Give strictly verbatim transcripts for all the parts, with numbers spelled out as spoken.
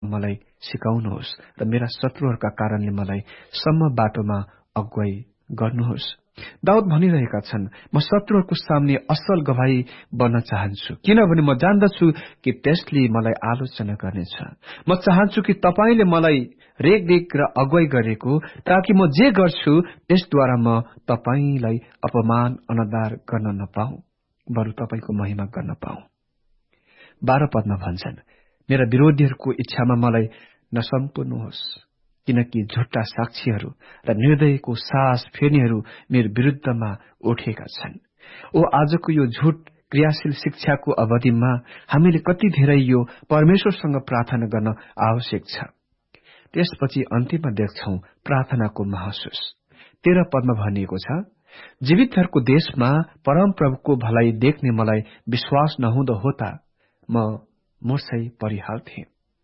मलाई सिकाउनुहोस् र मेरा शत्रुहरूका कारणले मलाई सम्म बाटोमा अगुवाई गर्नुहोस्। दाउद भनिरहेका छन्, म शत्रुहरूको सामने असल गवाही बन्न चाहन्छु, किनभने म जान्दछु कि त्यसले मलाई आलोचना गर्नेछ। म चाहन्छु कि तपाईले मलाई रेखदेख र अगुवाई गरेको, ताकि म जे गर्छु त्यसद्वारा म तपाईलाई अपमान अनादर गर्न नपाऊ, बरु तपाईको महिमा गर्न पाऊ। बाह्र पदमा भन्छन्, मेरा विरोधीहरूको इच्छामा मलाई नसम्पुर्नुहोस्, किनकि झुट्टा साक्षीहरू र निर्दयको सास फेर्नेहरू मेरो विरुद्धमा उठेका छन्। ओ आजको यो झुट क्रियाशील शिक्षाको अवधिमा हामीले कति धेरै यो परमेश्वरसँग प्रार्थना गर्न आवश्यक छ। त्यसपछि अन्तिममा देख्छौं प्रार्थनाको महसुस। तेह्र पदमा भनिएको छ, जीवितहरूको देशमा परमप्रभुको भलाई देख्ने मलाई विश्वास नहुँदो होता म मुर्छै परिहाल्थे।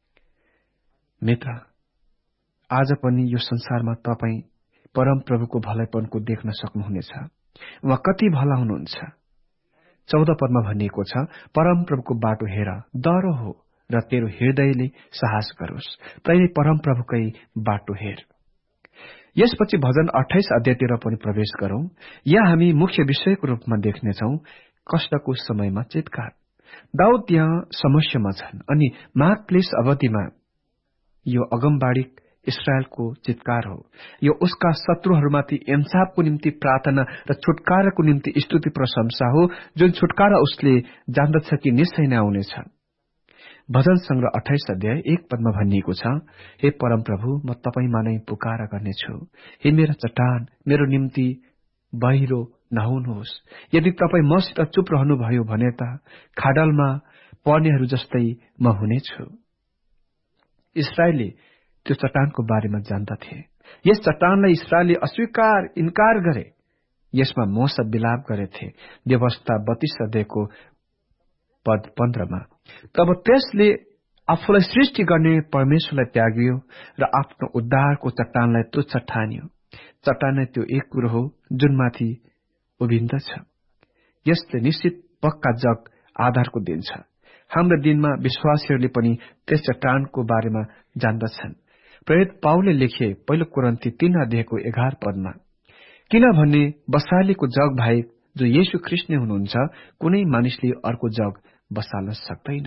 मित्र, आज पनि यो संसारमा तपाई परमप्रभुको भलाइपनको देख्न सक्नुहुनेछ। उहाँ कति भला हुनुहुन्छ। चौध पदमा भनिएको छ, परमप्रभुको बाटो हेर, डरो हो र तेरो हृदयले साहस गरोस्, तैले परमप्रभुकै बाटो हेर। यसपछि भजन अट्ठाइस अध्यायतिर पनि प्रवेश गरौं। यहाँ हामी मुख्य विषयको रूपमा देख्नेछौं कष्टको समयमा चितकार। दाउद यहाँ समस्यामा छन् अनि महाक्लेश अवधिमा यो अगमबाडी इस्रायलको चितकार हो। यो उसका शत्रुहरूमाथि इन्साफको निम्ति प्रार्थना र छुटकाराको निम्ति स्तुति प्रशंसा हो, जुन छुटकारा उसले जान्दछ कि निश्चय नै आउनेछ। भजन संग्रह अट्ठाइस अध्याय एक पदमा भनिएको छ, हे परमप्रभु, म तपाईमा नै पुकारा गर्नेछु। हे मेरा चट्टान, मेरो निम्ति बहिरो नहुनुहोस्। यदि तपाई मसित चुप रहनुभयो भने त खाडलमा पर्नेहरू जस्तै म हुनेछु। इस्रायलले त्यो चट्टानको बारेमा जान्दथे। यस चट्टानलाई इस्रायलले अस्वीकार इन्कार गरे। यसमा मोसा विलाप गरेथे। व्यवस्था बत्तीस अध्यायको पद पन्ध्रमा। तब त्यसले आफूलाई सृष्टि गर्ने परमेश्वरलाई त्याग्यो र आफ्नो उद्धारको चट्टानलाई तुच्छ ठान्यो। चट्टान नै त्यो एक कुरो हो जुनमाथि उभिन्दछ। यसले निश्चित पक्का जग आधारको दिन्छ। हाम्रो दिनमा विश्वासीहरूले पनि त्यस चट्टानको बारेमा जान्दछन्। प्रेरित पाउलले लेखे पहिलो कोरिन्थी तीन अध्यायको एघार पदमा, किनभने बसालेको जग बाहेक जो येशू ख्रीष्ट नै हुनुहुन्छ, कुनै मानिसले अर्को जग बसाल्न सक्दैन।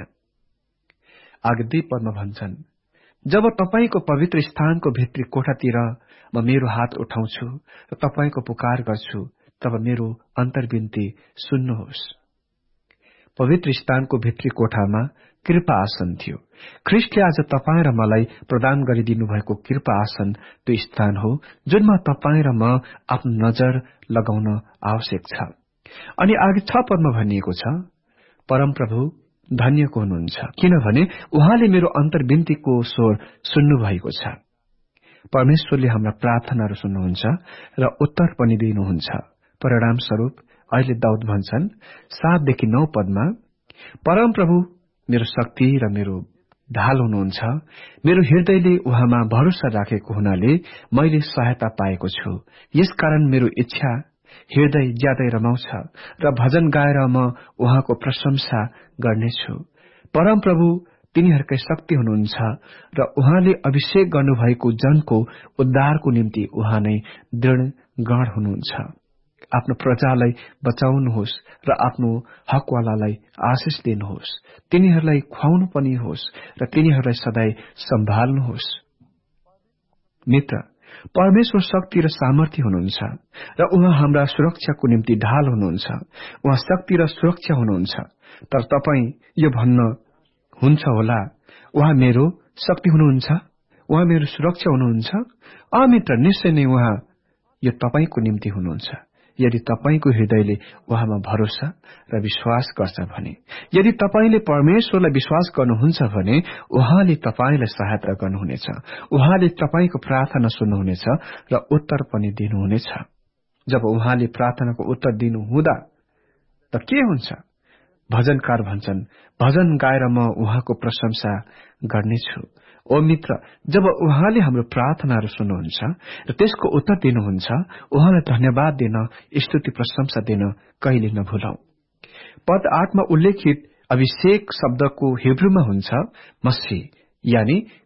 आगे दुई पदमा भन्छन्, जब तपाईको पवित्र स्थानको भित्री कोठातिर म मेरो हात उठाउँछु र तपाईको पुकार गर्छु, तब मेरो अन्तर्विन्ती सुन्नुहोस्। पवित्र स्थानको भित्री कोठामा कृपा आसन थियो। ख्रीष्टले आज तपाईं र मलाई प्रदान गरिदिनु भएको कृपा आसन त्यो स्थान हो जुनमा तपाईं र म आफ्नो नजर लगाउन आवश्यक छ। अनि आगे छ पदमा भनिएको छ, परमप्रभु धन्यको हुनुहुन्छ, किनभने उहाँले मेरो अन्तर्विन्तीको स्वर सुन्नु भएको छ। परमेश्वरले हाम्रा प्रार्थनाहरू सुन्नुहुन्छ र उत्तर पनि दिनुहुन्छ। परिणाम स्वरूप अहिले दाउद भन्छन् सातदेखि नौ पदमा, परमप्रभु मेरो शक्ति र मेरो ढाल हुनुहुन्छ। मेरो हृदयले उहाँमा भरोसा राखेको हुनाले मैले सहायता पाएको छु। यसकारण मेरो इच्छा हृदय ज्यादै रमाउँछ र भजन गाएर म उहाँको प्रशंसा गर्नेछु। परमप्रभु तिनीहरूकै शक्ति हुनुहुन्छ र उहाँले अभिषेक गर्नुभएको जनको उद्धारको निम्ति उहाँ नै दृढ गण हुनुहुन्छ। आफ्नो प्रजालाई बचाउनुहोस् र आफ्नो हकवालालाई आशिष दिनुहोस्। तिनीहरूलाई खुवाउनु पनि होस् र तिनीहरूलाई सधैँ सम्हाल्नुहोस्। मित्र, परमेश्वर शक्ति र सामर्थ्य हुनुहुन्छ र उहाँ हाम्रा सुरक्षाको निम्ति ढाल हुनुहुन्छ। उहाँ शक्ति र सुरक्षा हुनुहुन्छ। तर तपाई यो भन्न हुन्छ होला, उहाँ मेरो शक्ति हुनुहुन्छ, उहाँ मेरो सुरक्षा हुनुहुन्छ। अमित्र, निश्चय नै उहाँ यो तपाईको निम्ति हुनुहुन्छ, यदि तपाईको हृदयले उहाँमा भरोसा र विश्वास गर्छ भने। यदि तपाईले परमेश्वरलाई विश्वास गर्नुहुन्छ भने उहाँले तपाईलाई सहायता गर्नुहुनेछ। उहाँले तपाईको प्रार्थना सुन्नुहुनेछ र उत्तर पनि दिनुहुनेछ। जब उहाँले प्रार्थनाको उत्तर दिनु हुँदा त के हुन्छ? भजनकार भन्छन्, भजन गाएर म उहाँको प्रशंसा गर्नेछु। ओ मित्र, जब उहाँले हाम्रो प्रार्थनाहरू सुन्नुहुन्छ र त्यसको उत्तर दिनुहुन्छ, उहाँलाई धन्यवाद दिन, स्तुति प्रशंसा दिन कहिले नभुलौं। पद आठमा उल्लेखित अभिषेक शब्दको हिब्रूमा हुन्छ मसीह, यानी